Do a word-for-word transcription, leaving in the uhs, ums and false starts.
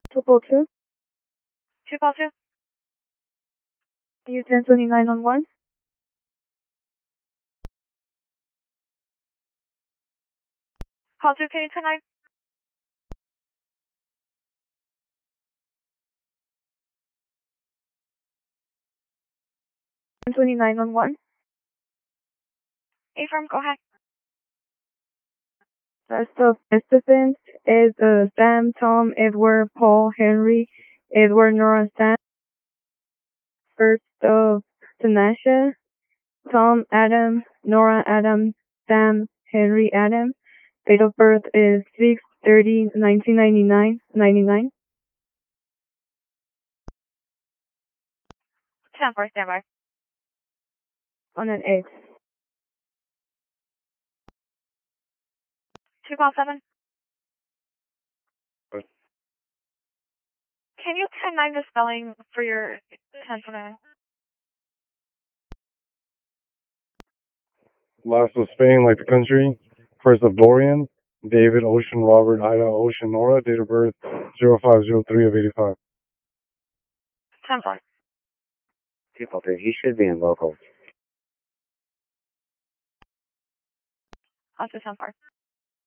two four two. two four two. U ten twenty-nine on one. Call two K tonight. twenty-nine on one. Affirm, go ahead. Rest of participants is uh, Sam, Tom, Edward, Paul, Henry, Edward, Nora, Sam. First of Tanasha, Tom, Adam, Nora, Adam, Sam, Henry, Adam. Date of birth is six thirty nineteen ninety-nine, ninety-nine. ten four, standby. On an X. two call seven. Can you ten nine the spelling for your ten for nine? Last of Spain, like the country. First of Dorian. David, Ocean, Robert, Ida, Ocean, Nora. Date of birth zero five zero three of eighty-five. ten four. People think he should be in local. Also ten four.